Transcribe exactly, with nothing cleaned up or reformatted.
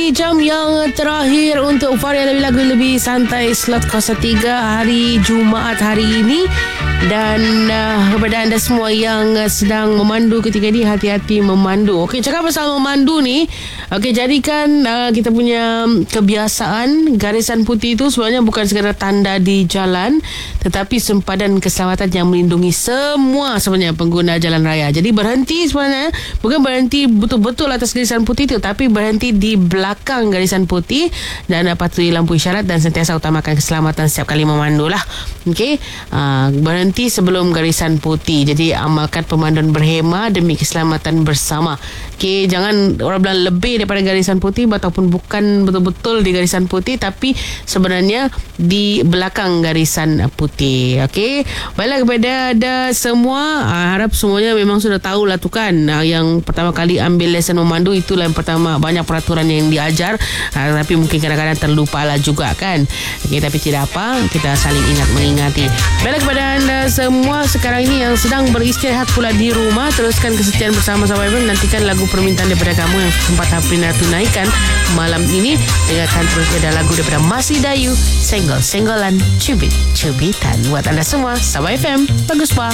Jam yang terakhir untuk varian lebih lagu lebih santai slot kosong tiga hari Jumaat hari ini. Dan uh, kepada anda semua yang uh, sedang memandu ketika ini, hati-hati memandu. Okey, cakap pasal memandu ni, okey, jadikan uh, kita punya kebiasaan garisan putih itu sebenarnya bukan sekadar tanda di jalan, tetapi sempadan keselamatan yang melindungi semua sebenarnya pengguna jalan raya. Jadi berhenti sebenarnya bukan berhenti betul-betul atas garisan putih itu, tapi berhenti di belakang garisan putih dan uh, patuhi lampu isyarat dan sentiasa utamakan keselamatan setiap kali memandu lah. Okey, uh, berhenti sebelum garisan putih. Jadi amalkan pemanduan berhema demi keselamatan bersama. Okey, jangan orang bilang lebih daripada garisan putih ataupun bukan betul-betul di garisan putih, tapi sebenarnya di belakang garisan putih. Okey, baiklah kepada ada semua, harap semuanya memang sudah tahu lah tu kan, yang pertama kali ambil lesen memandu itulah yang pertama, banyak peraturan yang diajar, tapi mungkin kadang-kadang terlupa lah juga kan. Okey, tapi tidak apa, kita saling ingat mengingati. Baiklah kepada anda semua sekarang ini yang sedang beristirahat pula di rumah, teruskan kesetiaan bersama Sahabat F M. Nantikan lagu permintaan daripada kamu yang sempat Aprina tunaikan malam ini. Dengarkan terus ada lagu daripada Masih Dayu, Senggol-senggolan, cubit-cubitan. Buat anda semua Sahabat F M, bagus pak.